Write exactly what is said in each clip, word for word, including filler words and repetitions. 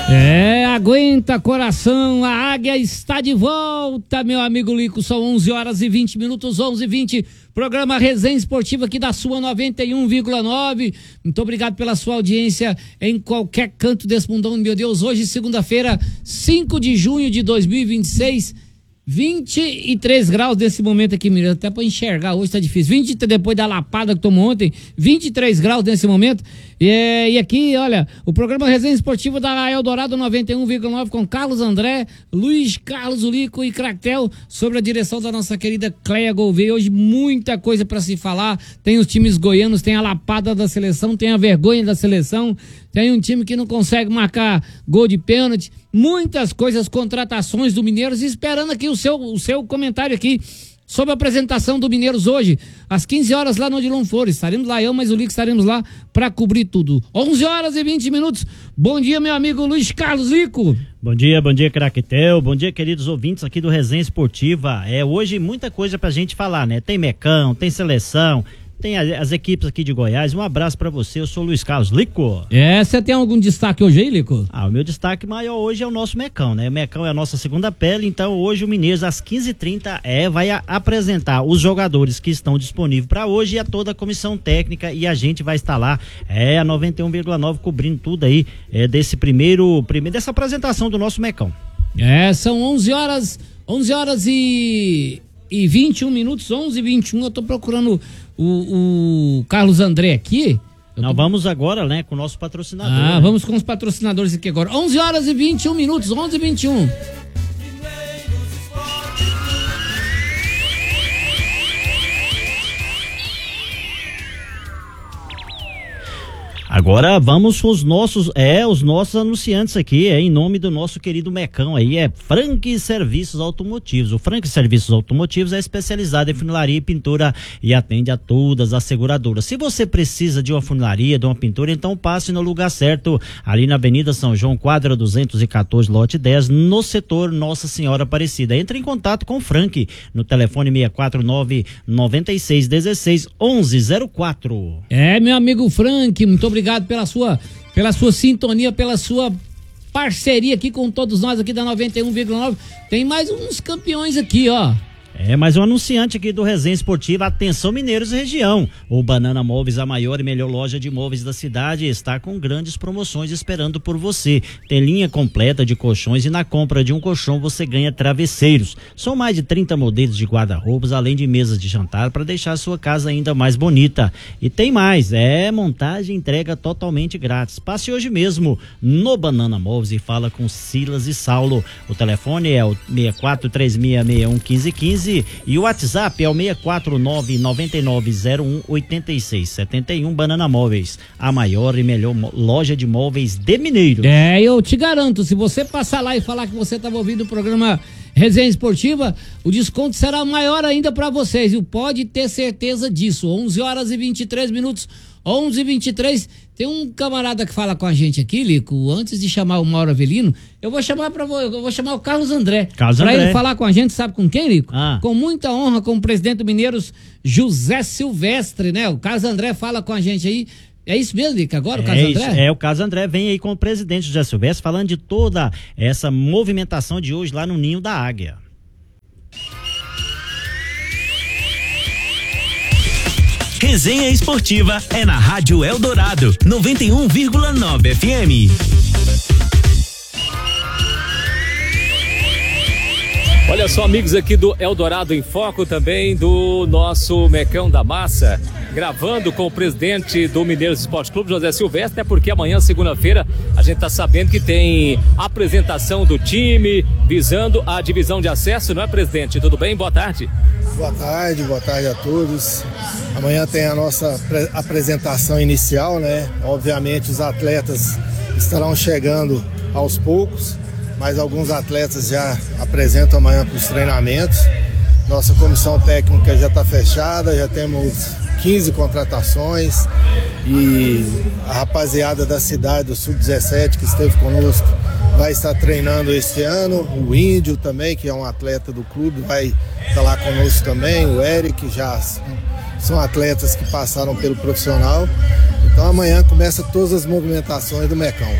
É, aguenta coração, a águia está de volta, meu amigo Lico, são onze horas e vinte minutos, onze e vinte, programa Resenha Esportiva aqui da sua noventa e um vírgula nove, muito obrigado pela sua audiência em qualquer canto desse mundão, meu Deus, hoje segunda-feira, cinco de junho de dois mil e vinte e seis, vinte e três graus desse momento aqui, Miriam, até pra enxergar hoje tá difícil, vinte depois da lapada que tomou ontem, vinte e três graus nesse momento, e, e aqui, olha, o programa Resenha Esportiva da Eldorado noventa e um vírgula nove com Carlos André, Luiz Carlos Ulico e Cractel, sobre a direção da nossa querida Cleia Gouveia. Hoje muita coisa pra se falar, tem os times goianos, tem a lapada da seleção, tem a vergonha da seleção, tem um time que não consegue marcar gol de pênalti, muitas coisas, contratações do Mineiros, e esperando aqui o seu, o seu comentário aqui sobre a apresentação do Mineiros hoje, às quinze horas lá no Odilon Flores. Estaremos lá, eu, mas o Lico, estaremos lá para cobrir tudo. onze horas e vinte minutos. Bom dia, meu amigo Luiz Carlos Lico. Bom dia, bom dia, Cractel. Bom dia, queridos ouvintes aqui do Resenha Esportiva. É, hoje muita coisa pra gente falar, né? Tem Mecão, tem seleção, tem as equipes aqui de Goiás. Um abraço pra você, eu sou o Luiz Carlos Lico. É, você tem algum destaque hoje aí, Lico? Ah, o meu destaque maior hoje é o nosso Mecão, né? O Mecão é a nossa segunda pele, então hoje o Mineiros às quinze e trinta é, vai a, apresentar os jogadores que estão disponíveis pra hoje e a toda a comissão técnica, e a gente vai estar lá, é, a noventa e um vírgula nove cobrindo tudo aí, é, desse primeiro, primeiro, dessa apresentação do nosso Mecão. É, são onze horas, onze horas e, e vinte e um minutos, onze e vinte e um, eu tô procurando o, o Carlos André aqui. Eu Não, tô... vamos agora, né, com o nosso patrocinador. Ah, né? Vamos com os patrocinadores aqui agora. onze horas e vinte e um minutos, onze e vinte e um. Agora vamos com os nossos, é, os nossos anunciantes aqui, é, em nome do nosso querido Mecão aí, é Frank Serviços Automotivos. O Frank Serviços Automotivos é especializado em funilaria e pintura e atende a todas as seguradoras. Se você precisa de uma funilaria, de uma pintura, então passe no lugar certo, ali na Avenida São João, quadra duzentos e quatorze, lote dez, no setor Nossa Senhora Aparecida. Entre em contato com o Frank no telefone seis quatro nove, nove seis um seis, onze zero quatro. É, meu amigo Frank, muito obrigado. Obrigado pela sua, pela sua sintonia, pela sua parceria aqui com todos nós aqui da noventa e um vírgula nove. Tem mais uns campeões aqui, ó. É, mais um anunciante aqui do Resenha Esportiva. Atenção, Mineiros e região. O Banana Móveis, a maior e melhor loja de móveis da cidade, está com grandes promoções esperando por você. Tem linha completa de colchões e na compra de um colchão você ganha travesseiros. São mais de trinta modelos de guarda-roupas, além de mesas de jantar para deixar a sua casa ainda mais bonita. E tem mais, é montagem e entrega totalmente grátis. Passe hoje mesmo no Banana Móveis e fala com Silas e Saulo. O telefone é o seis quatro três seis seis um um cinco um cinco e o WhatsApp é o seis quatro nove, nove nove zero um, oito seis sete um. Banana Móveis, a maior e melhor loja de móveis de Mineiros. É, eu te garanto, se você passar lá e falar que você estava ouvindo o programa Resenha Esportiva, o desconto será maior ainda para vocês, e pode ter certeza disso. onze horas e vinte e três minutos, onze e vinte e três. Tem um camarada que fala com a gente aqui, Lico, antes de chamar o Mauro Avelino, eu vou chamar para eu vou chamar o Carlos André. Carlos André. Ele falar com a gente, sabe com quem, Lico? Ah. Com muita honra, com o presidente do Mineiros, José Silvestre, né? O Carlos André fala com a gente aí. É isso mesmo, Lico? Agora o Carlos é André? Isso, é, o Carlos André vem aí com o presidente José Silvestre falando de toda essa movimentação de hoje lá no Ninho da Águia. Resenha Esportiva é na Rádio Eldorado, noventa e um vírgula nove F M. Olha só, amigos aqui do Eldorado em Foco, também do nosso Mecão da Massa, gravando com o presidente do Mineiros Esporte Clube, José Silvestre, é porque amanhã, segunda-feira, a gente está sabendo que tem apresentação do time, visando a divisão de acesso, não é, presidente? Tudo bem? Boa tarde. Boa tarde, boa tarde a todos. Amanhã tem a nossa apresentação inicial, né? Obviamente os atletas estarão chegando aos poucos, mas alguns atletas já apresentam amanhã para os treinamentos. Nossa comissão técnica já está fechada, já temos quinze contratações e a rapaziada da cidade do sub dezessete que esteve conosco vai estar treinando este ano. O Índio também, que é um atleta do clube, vai estar lá conosco também. O Eric, já são atletas que passaram pelo profissional. Então amanhã começa todas as movimentações do Mecão.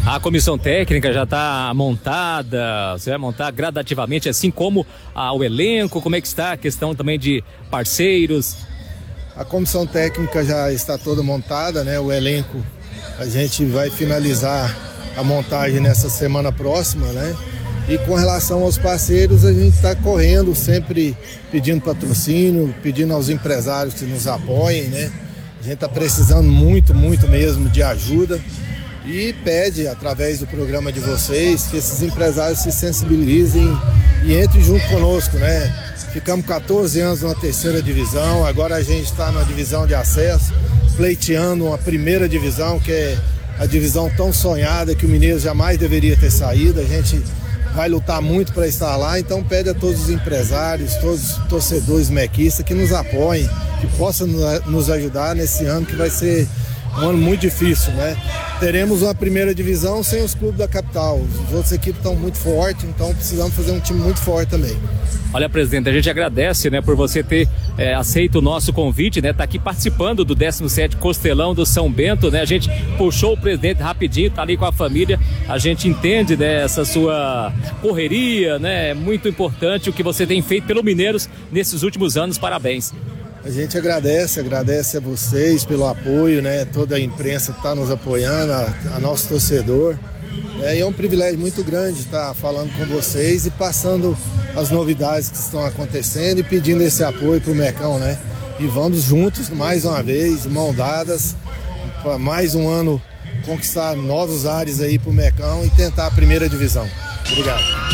A comissão técnica já está montada, você vai montar gradativamente, assim como ah, o elenco, como é que está a questão também de parceiros? A comissão técnica já está toda montada, né? O elenco, a gente vai finalizar a montagem nessa semana próxima, né? E com relação aos parceiros, a gente está correndo, sempre pedindo patrocínio, pedindo aos empresários que nos apoiem, né? A gente está precisando muito, muito mesmo de ajuda e pede, através do programa de vocês, que esses empresários se sensibilizem e entrem junto conosco, né? Ficamos quatorze anos na terceira divisão, agora a gente está na divisão de acesso, pleiteando uma primeira divisão, que é a divisão tão sonhada que o Mineiro jamais deveria ter saído. A gente vai lutar muito para estar lá, então pede a todos os empresários, todos os torcedores mequistas que nos apoiem, que possam nos ajudar nesse ano que vai ser um ano muito difícil, né? Teremos uma primeira divisão sem os clubes da capital, as outras equipes estão muito fortes, então precisamos fazer um time muito forte também. Olha, presidente, a gente agradece, né, por você ter é, aceito o nosso convite, né, tá aqui participando do décimo sétimo Costelão do São Bento, né, a gente puxou o presidente rapidinho, tá ali com a família, a gente entende, né, essa sua correria, né, é muito importante o que você tem feito pelo Mineiros nesses últimos anos, parabéns. A gente agradece, agradece a vocês pelo apoio, né? Toda a imprensa que está nos apoiando, a, a nosso torcedor. É, e é um privilégio muito grande estar falando com vocês e passando as novidades que estão acontecendo e pedindo esse apoio para o Mecão, né? E vamos juntos mais uma vez, mão dadas, para mais um ano conquistar novos ares aí para o Mecão e tentar a primeira divisão. Obrigado.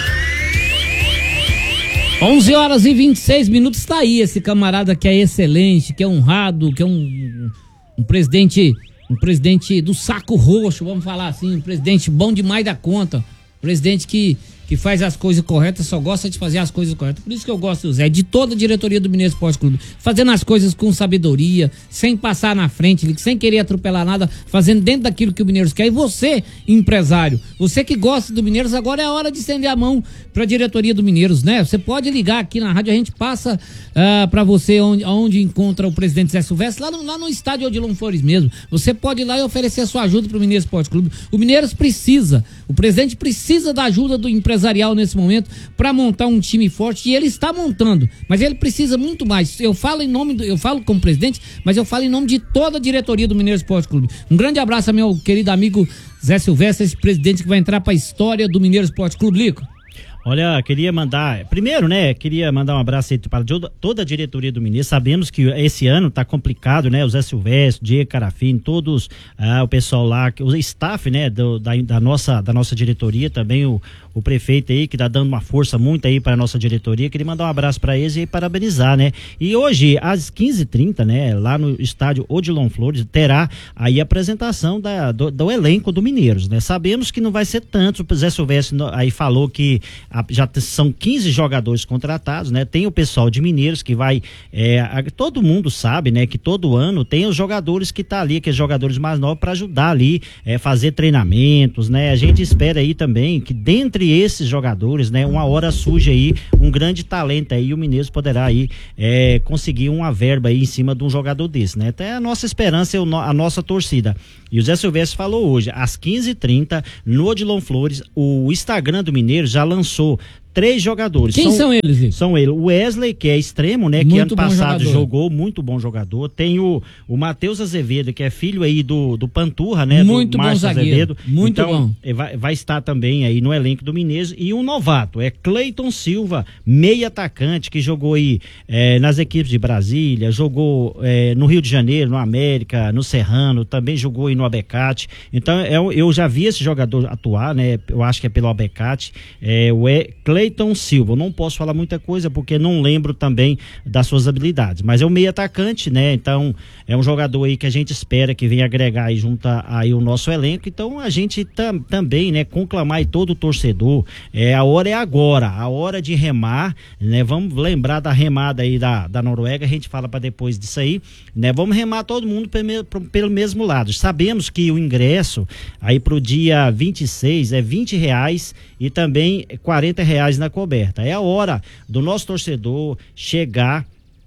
onze horas e vinte e seis minutos, está aí esse camarada que é excelente, que é honrado, que é um, um presidente, um presidente do saco roxo, vamos falar assim, um presidente bom demais da conta, presidente que, que faz as coisas corretas, só gosta de fazer as coisas corretas. Por isso que eu gosto do Zé, de toda a diretoria do Mineiro Esporte Clube, fazendo as coisas com sabedoria, sem passar na frente, sem querer atropelar nada, fazendo dentro daquilo que o Mineiros quer. E você, empresário, você que gosta do Mineiros, agora é a hora de estender a mão para a diretoria do Mineiros, né? Você pode ligar aqui na rádio, a gente passa uh, para você onde, onde encontra o presidente Zé Silvestre, lá no, lá no estádio Odilon Flores mesmo. Você pode ir lá e oferecer a sua ajuda para o Mineiro Esporte Clube. O Mineiros precisa, o presidente precisa da ajuda do empresarial nesse momento para montar um time forte, e ele está montando, mas ele precisa muito mais. Eu falo em nome do, eu falo como presidente, mas eu falo em nome de toda a diretoria do Mineiro Esporte Clube. Um grande abraço ao meu querido amigo Zé Silvestre, esse presidente que vai entrar para a história do Mineiro Esporte Clube. Lico. Olha, queria mandar, primeiro, né, queria mandar um abraço aí para toda a diretoria do Mineiro. Sabemos que esse ano tá complicado, né, o Zé Silvestre, Diego Carafim, todos, ah, o pessoal lá, o staff, né, do, da, da, nossa, da nossa diretoria, também o, o prefeito aí, que tá dando uma força muito aí para a nossa diretoria. Queria mandar um abraço para eles e parabenizar, né. E hoje, às quinze e trinta, né, lá no estádio Odilon Flores, terá aí a apresentação da, do, do elenco do Mineiros, né. Sabemos que não vai ser tanto, o Zé Silvestre aí falou que já são quinze jogadores contratados, né? Tem o pessoal de Mineiros que vai, é, a, todo mundo sabe, né? Que todo ano tem os jogadores que tá ali, que é jogadores mais novos, para ajudar ali, é, fazer treinamentos, né? A gente espera aí também que dentre esses jogadores, né? Uma hora surge aí um grande talento aí, e o Mineiros poderá aí é, conseguir uma verba aí em cima de um jogador desse, né? Até a nossa esperança é o, a nossa torcida. E o Zé Silvestre falou hoje, às quinze e trinta, no Odilon Flores, o Instagram do Mineiro já lançou três jogadores. Quem são, são eles, Vitor? São eles. O Wesley, que é extremo, né? Muito que ano passado jogador. jogou, muito bom jogador. Tem o, o Matheus Azevedo, que é filho aí do, do Panturra, né? Muito do bom Márcio zagueiro. Azevedo. Muito então, bom. Vai, vai estar também aí no elenco do Mineiros. E um novato, é Cleiton Silva, meio atacante, que jogou aí é, nas equipes de Brasília, jogou é, no Rio de Janeiro, no América, no Serrano, também jogou aí no Abecate. Então, eu, eu já vi esse jogador atuar, né? Eu acho que é pelo Abecate. É, o é Cleiton Silva. Não posso falar muita coisa porque não lembro também das suas habilidades, mas é um meio atacante, né? Então é um jogador aí que a gente espera que venha agregar aí junto a, aí o nosso elenco. Então a gente tam, também, né, conclamar aí todo o torcedor, é, a hora é agora, a hora de remar, né? Vamos lembrar da remada aí da, da Noruega, a gente fala para depois disso aí, né? Vamos remar todo mundo pelo, pelo mesmo lado. Sabemos que o ingresso aí pro dia vinte e seis é vinte reais e também quarenta reais na coberta. É a hora do nosso torcedor chegar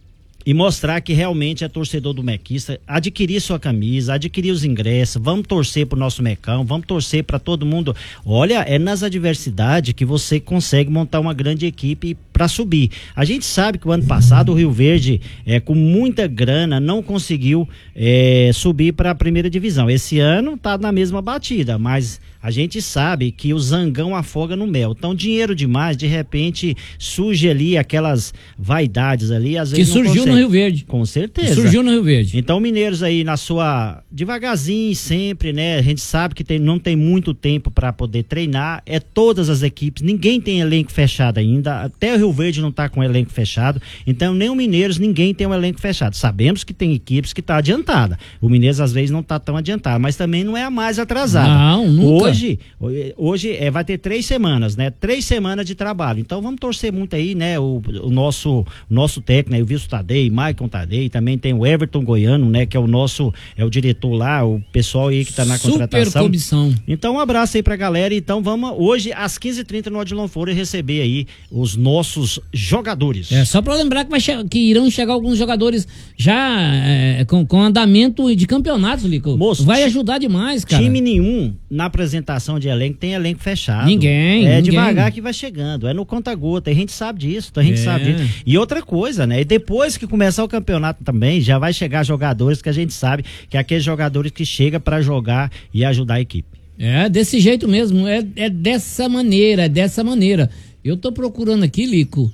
e mostrar que realmente é torcedor do Mequista, adquirir sua camisa, adquirir os ingressos, vamos torcer pro nosso Mecão, vamos torcer para todo mundo. Olha, é nas adversidades que você consegue montar uma grande equipe para subir. A gente sabe que o ano passado o Rio Verde, é, com muita grana, não conseguiu é, subir para a primeira divisão. Esse ano tá na mesma batida, mas a gente sabe que o zangão afoga no mel. Então, dinheiro demais, de repente surge ali aquelas vaidades ali, às vezes que não surgiu consegue. No Rio Verde. Com certeza. Surgiu no Rio Verde. Então, Mineiros aí na sua, devagarzinho sempre, né? A gente sabe que tem, não tem muito tempo para poder treinar, é todas as equipes, ninguém tem elenco fechado ainda, até o Rio Verde não tá com elenco fechado, então nem o Mineiros, ninguém tem um elenco fechado. Sabemos que tem equipes que tá adiantada, o Mineiros às vezes não tá tão adiantado, mas também não é a mais atrasada. Não, nunca. Hoje, hoje é, vai ter três semanas, né? Três semanas de trabalho, então vamos torcer muito aí, né? O, o nosso, o nosso técnico, né? O Wilson Tadei, Maicon Tadei, também tem o Everton Goiano, né? Que é o nosso, é o diretor lá, o pessoal aí que tá na Super contratação. comissão. Então um abraço aí pra galera, então vamos hoje às quinze e trinta no Odilon Fora receber aí os nossos jogadores. É, só pra lembrar que, vai che- que irão chegar alguns jogadores já é, com, com andamento de campeonatos, Lico. Moço, vai ti- ajudar demais, cara. Time nenhum na apresentação de elenco tem elenco fechado. Ninguém, É ninguém. devagar que vai chegando, é no conta-gota, a gente sabe disso, a gente É. sabe disso. E outra coisa, né? E depois que começar o campeonato também, já vai chegar jogadores que a gente sabe que é aqueles jogadores que chegam pra jogar e ajudar a equipe. É, desse jeito mesmo, é, é dessa maneira, é dessa maneira. Eu tô procurando aqui, Lico,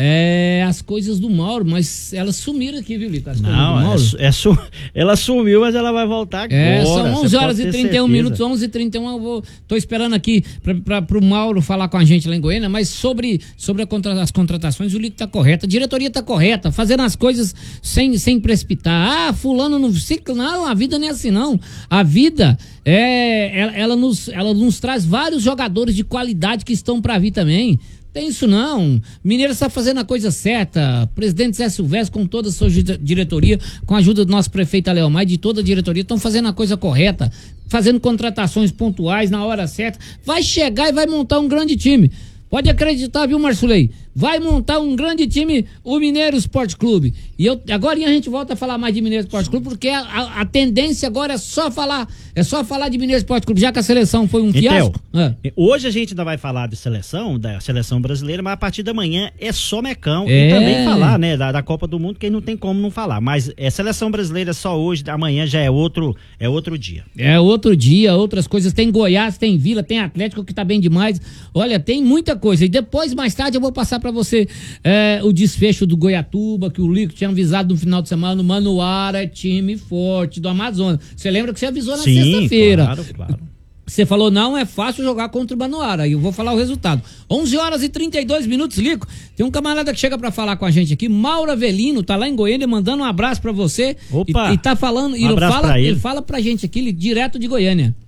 é, as coisas do Mauro, mas elas sumiram aqui, viu, Lico? As coisas do Não, Mauro. é, su- é su- ela sumiu, mas ela vai voltar agora. É, são você onze horas pode e ter trinta e um certeza. minutos, onze e trinta e um, eu vou, tô esperando aqui pra, pra, pro Mauro falar com a gente lá em Goiânia, mas sobre, sobre a contra, as contratações, o Lico tá correto, a diretoria tá correta, fazendo as coisas sem, sem precipitar. Ah, fulano no ciclo, não, a vida não é assim não. A vida, é, ela, ela, nos, ela nos traz vários jogadores de qualidade que estão pra vir também. Tem isso não, Mineiro está fazendo a coisa certa, presidente Zé Silvestre com toda a sua gi- diretoria, com a ajuda do nosso prefeito Aleomar e de toda a diretoria, estão fazendo a coisa correta, fazendo contratações pontuais na hora certa, vai chegar e vai montar um grande time. Pode acreditar, viu, Marsulei? Vai montar um grande time, o Mineiro Esporte Clube. E eu, agora a gente volta a falar mais de Mineiro Esporte Clube, porque a, a, a tendência agora é só falar, é só falar de Mineiro Esporte Clube, já que a seleção foi um Então, fiasco. Ah. hoje a gente ainda vai falar de seleção, da seleção brasileira, mas a partir da manhã é só Mecão. É. E também falar, né, da, da Copa do Mundo, que não tem como não falar. Mas é seleção brasileira só hoje, amanhã já é outro, é outro dia. É outro dia, outras coisas. Tem Goiás, tem Vila, tem Atlético que tá bem demais. Olha, tem muita coisa. E depois, mais tarde, eu vou passar pra você é, o desfecho do Goiatuba, que o Lico tinha avisado no final de semana. O Manuara é time forte do Amazonas. Você lembra que você avisou na Sim, sexta-feira? claro, claro. Você falou, não é fácil jogar contra o Manuara. E eu vou falar o resultado. onze horas e trinta e dois minutos, Lico. Tem um camarada que chega pra falar com a gente aqui, Mauro Avelino, tá lá em Goiânia, mandando um abraço pra você. Opa! E, e tá falando, Um e abraço fala, pra ele. ele fala pra gente aqui, direto de Goiânia.